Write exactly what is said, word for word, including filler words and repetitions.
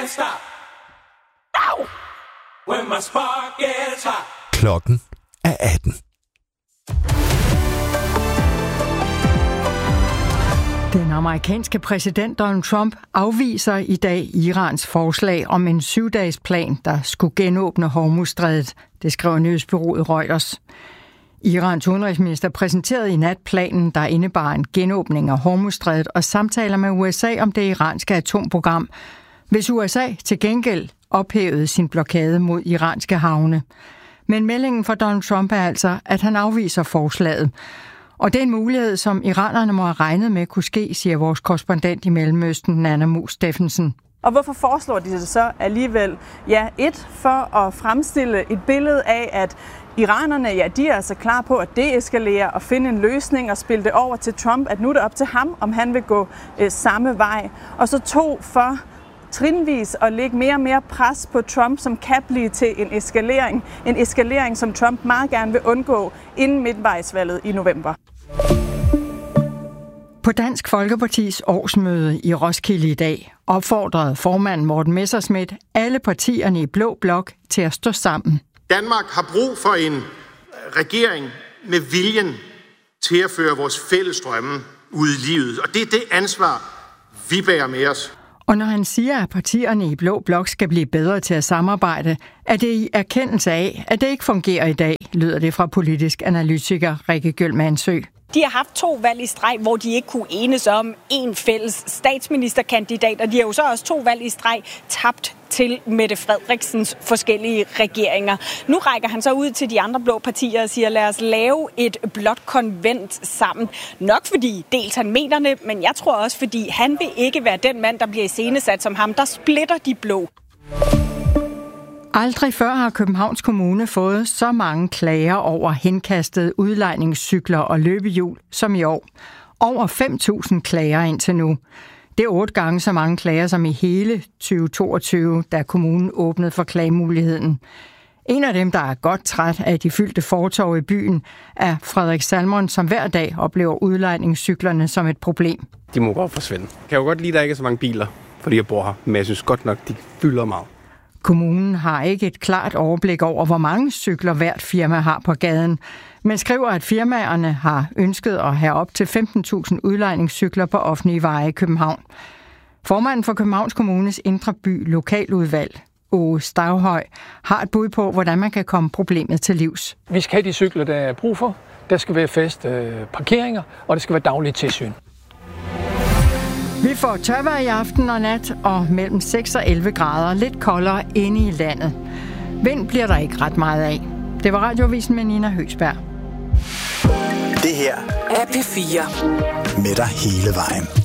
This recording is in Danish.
can't stop. Ow! When my spark gets hot. Klokken er atten. Den amerikanske præsident Donald Trump afviser i dag Irans forslag om en syvdages plan, der skulle genåbne Hormuzstrædet. Det skriver nyhedsbureauet Reuters. Irans udenrigsminister præsenterede i nat planen, der indebar en genåbning af Hormuzstrædet og samtaler med U S A om det iranske atomprogram, hvis U S A til gengæld ophævede sin blokade mod iranske havne. Men meldingen fra Donald Trump er altså, at han afviser forslaget. Og det er en mulighed, som iranerne må have regnet med kunne ske, siger vores korrespondent i Mellemøsten, Nanna Mus Steffensen. Og hvorfor foreslår de det så alligevel? Ja, et, for at fremstille et billede af, at iranerne, ja, de er altså klar på at deeskalere og finde en løsning og spille det over til Trump, at nu er det op til ham, om han vil gå øh, samme vej. Og så to, for trinvis at lægge mere og mere pres på Trump, som kan blive til en eskalering. En eskalering, som Trump meget gerne vil undgå inden midtvejsvalget i november. På Dansk Folkepartis årsmøde i Roskilde i dag opfordrede formanden Morten Messerschmidt alle partierne i Blå Blok til at stå sammen. Danmark har brug for en regering med viljen til at føre vores fælles drømme ud i livet. Og det er det ansvar, vi bærer med os. Og når han siger, at partierne i Blå Blok skal blive bedre til at samarbejde, er det i erkendelse af, at det ikke fungerer i dag, lyder det fra politisk analytiker Rikke Gjølmandsø. De har haft to valg i streg, hvor de ikke kunne enes om en fælles statsministerkandidat, og de har jo så også to valg i streg tabt til Mette Frederiksens forskellige regeringer. Nu rækker han så ud til de andre blå partier og siger, lad os lave et blåt konvent sammen. Nok fordi dels han mener det, men jeg tror også, fordi han vil ikke være den mand, der bliver iscenesat som ham, der splitter de blå. Aldrig før har Københavns Kommune fået så mange klager over henkastede udlejningscykler og løbehjul som i år. Over fem tusind klager indtil nu. Det er otte gange så mange klager som i hele tyve toogtyve, da kommunen åbnede for klagemuligheden. En af dem, der er godt træt af de fyldte fortov i byen, er Frederik Salmon, som hver dag oplever udlejningscyklerne som et problem. De må godt forsvinde. Jeg kan jo godt lide, at der ikke er så mange biler, fordi jeg bor her, men jeg synes godt nok, de fylder meget. Kommunen har ikke et klart overblik over, hvor mange cykler hvert firma har på gaden, men skriver, at firmaerne har ønsket at have op til femten tusind udlejningscykler på offentlige veje i København. Formanden for Københavns Kommunes Indre By Lokaludvalg, Åge Stavhøj, har et bud på, hvordan man kan komme problemet til livs. Vi skal have de cykler, der er brug for. Der skal være faste øh, parkeringer, og det skal være dagligt tilsyn. Vi får tørvejr i aften og nat, og mellem seks og elleve grader, lidt koldere inde i landet. Vind bliver der ikke ret meget af. Det var Radioavisen med Nina Høgsberg. Det her er P fire. Med dig hele vejen.